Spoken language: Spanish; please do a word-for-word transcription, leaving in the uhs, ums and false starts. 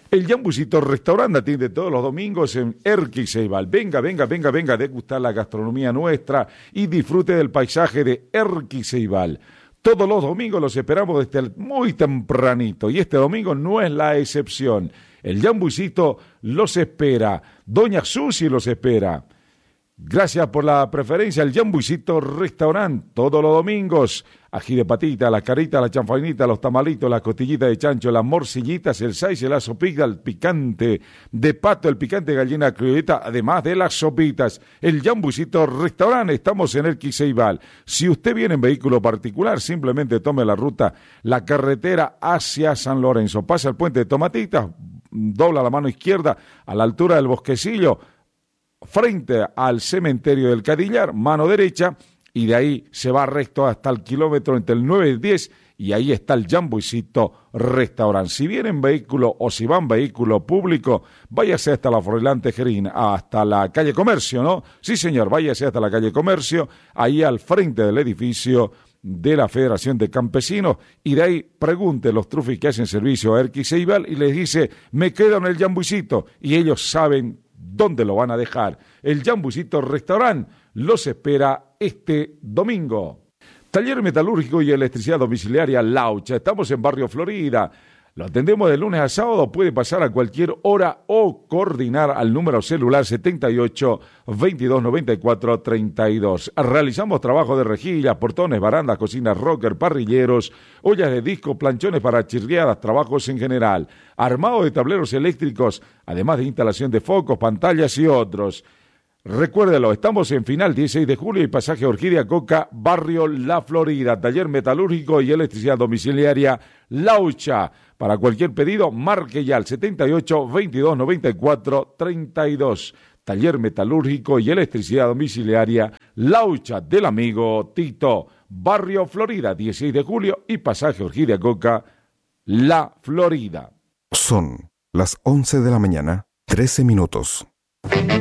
El Yambucito Restaurante atiende todos los domingos en Erquy Ceibal. Venga, venga, venga, venga a degustar la gastronomía nuestra y disfrute del paisaje de Erquy Ceibal. Todos los domingos los esperamos desde muy tempranito y este domingo no es la excepción. El Yambucito los espera, Doña Susi los espera. Gracias por la preferencia al Yambucito Restaurant, todos los domingos. Ají de patita, las caritas, la chanfainita, los tamalitos, las costillitas de chancho, las morcillitas, el sais, la sopita, el picante de pato, el picante de gallina criolleta, además de las sopitas. El Yambucito Restaurant, estamos en Erquy Ceibal. Si usted viene en vehículo particular, simplemente tome la ruta, la carretera hacia San Lorenzo. Pasa el puente de Tomatitas, dobla la mano izquierda a la altura del Bosquecillo, frente al cementerio del Cadillar, mano derecha, y de ahí se va recto hasta el kilómetro entre el nueve y diez, y ahí está el Yambucito Restaurant. Si viene en vehículo o si va en vehículo público, váyase hasta la Froilán Tejerín, hasta la calle Comercio, ¿no? Sí, señor, váyase hasta la calle Comercio, ahí al frente del edificio de la Federación de Campesinos, y de ahí pregunte los trufis que hacen servicio a Erquy Ceibal y les dice, me quedo en el Yambucito, y ellos saben dónde lo van a dejar. El Yambucito Restaurant los espera este domingo. Taller metalúrgico y electricidad domiciliaria Laucha. Estamos en Barrio Florida. Lo atendemos de lunes a sábado. Puede pasar a cualquier hora o coordinar al número celular setenta y ocho, veintidós, noventa y cuatro, treinta y dos. Realizamos trabajo de rejillas, portones, barandas, cocinas, rocker, parrilleros, ollas de disco, planchones para chirriadas, trabajos en general, armado de tableros eléctricos, además de instalación de focos, pantallas y otros. Recuérdelo, estamos en Final dieciséis de julio y pasaje Orquídea Coca, Barrio La Florida. Taller metalúrgico y electricidad domiciliaria Laucha. Para cualquier pedido, marque ya al setenta y ocho, veintidós, noventa y cuatro, treinta y dos. Taller metalúrgico y electricidad domiciliaria Laucha del amigo Tito. Barrio Florida, dieciséis de julio y pasaje Orquídea Coca, La Florida. Son las once de la mañana, trece minutos.